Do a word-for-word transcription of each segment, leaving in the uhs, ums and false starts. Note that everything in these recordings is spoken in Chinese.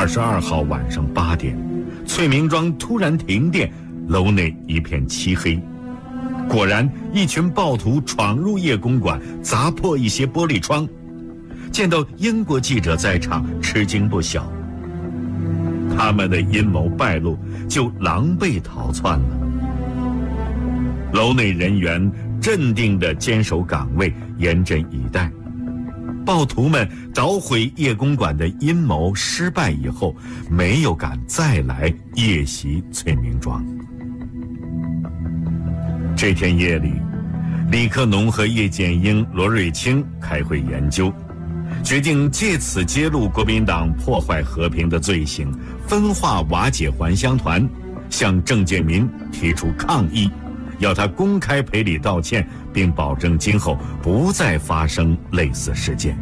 二十二号晚上八点，翠明庄突然停电，楼内一片漆黑。果然，一群暴徒闯入叶公馆，砸破一些玻璃窗。见到英国记者在场，吃惊不小。他们的阴谋败露，就狼狈逃窜了。楼内人员镇定地坚守岗位，严阵以待。暴徒们捣毁叶公馆的阴谋失败以后，没有敢再来夜袭翠明庄。这天夜里，李克农和叶剑英、罗瑞卿开会研究，决定借此揭露国民党破坏和平的罪行，分化瓦解还乡团，向郑介民提出抗议，要他公开赔礼道歉，并保证今后不再发生类似事件。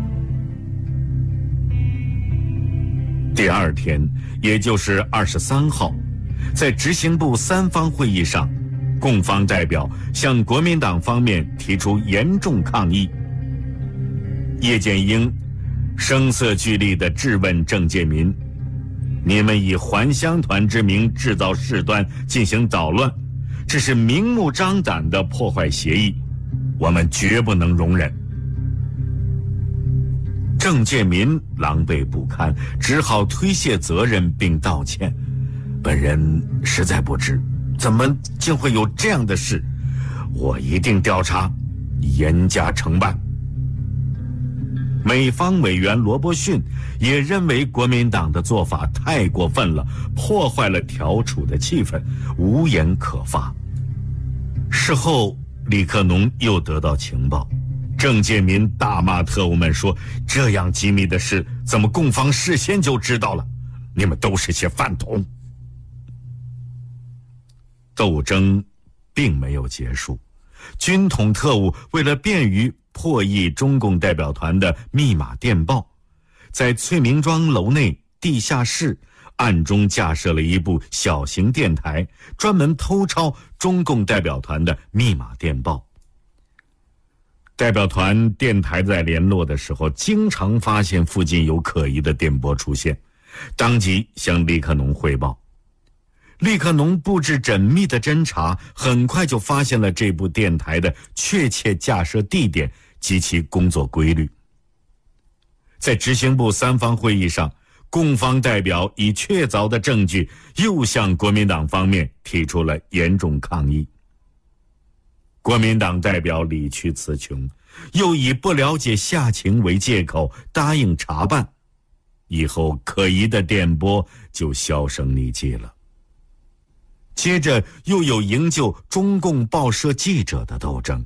第二天，也就是二十三号，在执行部三方会议上，共方代表向国民党方面提出严重抗议。叶剑英声色俱厉地质问郑介民：你们以还乡团之名制造事端，进行捣乱，这是明目张胆的破坏协议，我们绝不能容忍。郑介民狼狈不堪，只好推卸责任并道歉：本人实在不知，怎么竟会有这样的事，我一定调查，严加惩办。美方委员罗伯逊也认为国民党的做法太过分了，破坏了调处的气氛，无言可发。事后，李克农又得到情报，郑介民大骂特务们说：这样机密的事，怎么共方事先就知道了？你们都是些饭桶。斗争并没有结束，军统特务为了便于破译中共代表团的密码电报，在翠明庄楼内地下室暗中架设了一部小型电台，专门偷抄中共代表团的密码电报。代表团电台在联络的时候，经常发现附近有可疑的电波出现，当即向李克农汇报。李克农布置缜密的侦查，很快就发现了这部电台的确切架设地点及其工作规律。在执行部三方会议上，共方代表以确凿的证据又向国民党方面提出了严重抗议。国民党代表理屈词穷，又以不了解下情为借口答应查办，以后可疑的电波就销声匿迹了。接着又有营救中共报社记者的斗争。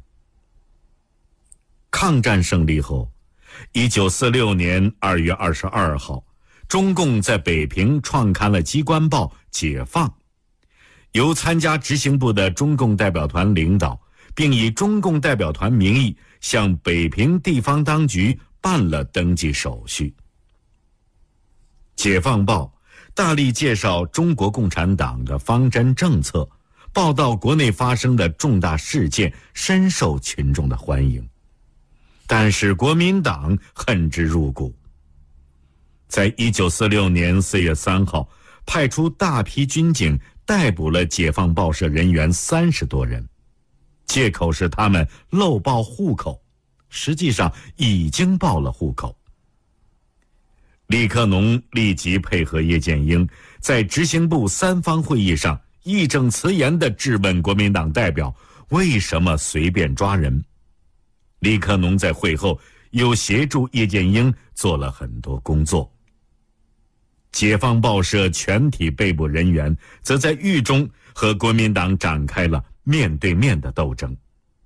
抗战胜利后，一九四六年二月二十二号，中共在北平创刊了机关报《解放》，由参加执行部的中共代表团领导，并以中共代表团名义向北平地方当局办了登记手续。《解放报》大力介绍中国共产党的方针政策，报道国内发生的重大事件，深受群众的欢迎。但是国民党恨之入骨。在一九四六年四月三号，派出大批军警逮捕了解放报社人员三十多人，借口是他们漏报户口，实际上已经报了户口。李克农立即配合叶剑英，在执行部三方会议上义正辞严地质问国民党代表为什么随便抓人。李克农在会后又协助叶剑英做了很多工作。解放报社全体被捕人员则在狱中和国民党展开了面对面的斗争。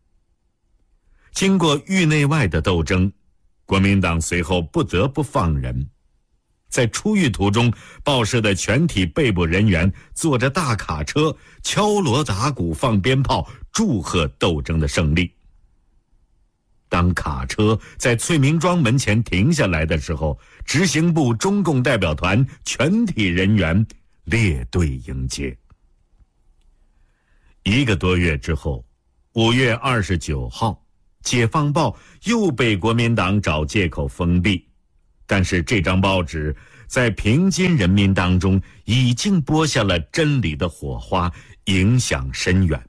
经过狱内外的斗争，国民党随后不得不放人。在出狱途中，报社的全体被捕人员坐着大卡车，敲锣打鼓放鞭炮，祝贺斗争的胜利。当卡车在翠明庄门前停下来的时候，执行部中共代表团全体人员列队迎接。一个多月之后，五月二十九号，解放报又被国民党找借口封闭。但是这张报纸在平津人民当中已经播下了真理的火花，影响深远。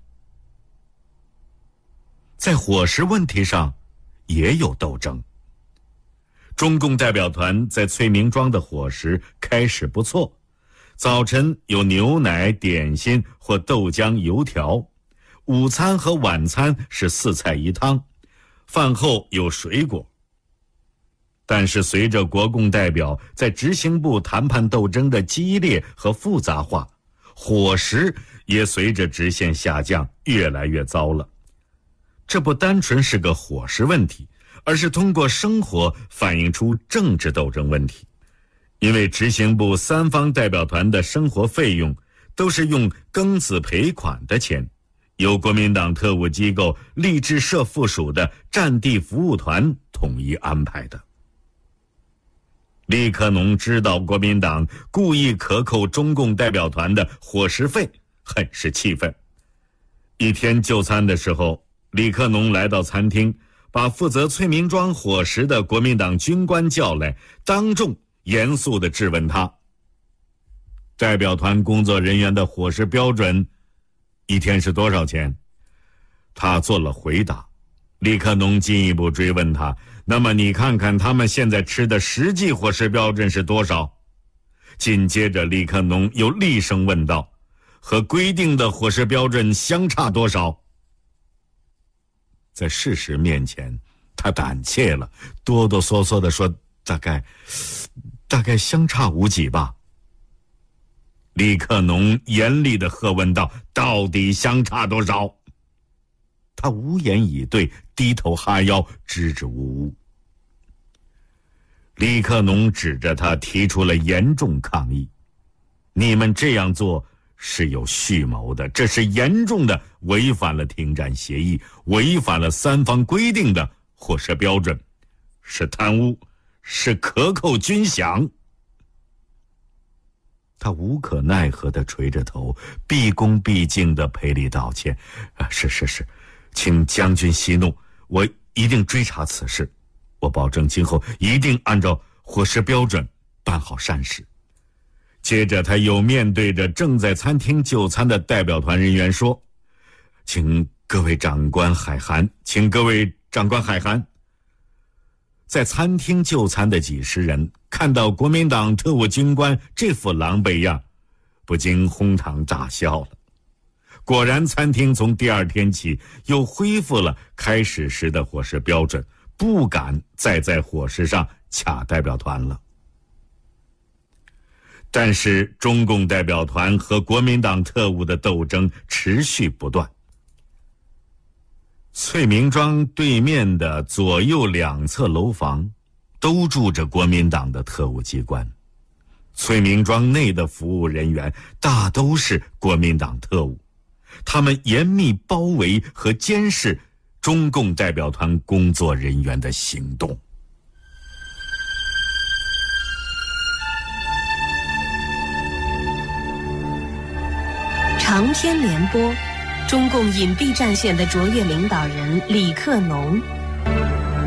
在伙食问题上也有斗争。中共代表团在翠明庄的伙食开始不错，早晨有牛奶、点心或豆浆、油条，午餐和晚餐是四菜一汤，饭后有水果。但是随着国共代表在执行部谈判斗争的激烈和复杂化，伙食也随着直线下降越来越糟了。这不单纯是个伙食问题，而是通过生活反映出政治斗争问题。因为执行部三方代表团的生活费用都是用庚子赔款的钱，由国民党特务机构励志社附属的战地服务团统一安排的。李克农知道国民党故意克扣中共代表团的伙食费，很是气愤。一天就餐的时候，李克农来到餐厅，把负责翠明庄伙食的国民党军官叫来，当众严肃地质问他：代表团工作人员的伙食标准一天是多少钱？他做了回答。李克农进一步追问他：那么你看看他们现在吃的实际伙食标准是多少？紧接着李克农又厉声问道：和规定的伙食标准相差多少？在事实面前，他胆怯了，哆哆嗦嗦地说：大概大概相差无几吧。李克农严厉地喝问道：到底相差多少？他无言以对，低头哈腰，支支吾吾。李克农指着他提出了严重抗议：你们这样做是有蓄谋的，这是严重的违反了停战协议，违反了三方规定的伙食标准，是贪污，是克扣军饷。他无可奈何地垂着头，毕恭毕敬地赔礼道歉：啊，是是是，请将军息怒，我一定追查此事，我保证今后一定按照伙食标准办好善事。接着他又面对着正在餐厅就餐的代表团人员说：请各位长官海涵，请各位长官海涵。在餐厅就餐的几十人看到国民党特务军官这副狼狈样，不禁哄堂大笑了。果然餐厅从第二天起又恢复了开始时的伙食标准，不敢再在伙食上卡代表团了。但是中共代表团和国民党特务的斗争持续不断。翠明庄对面的左右两侧楼房都住着国民党的特务机关，翠明庄内的服务人员大都是国民党特务，他们严密包围和监视中共代表团工作人员的行动。 长篇联播，中共隐蔽战线的卓越领导人李克农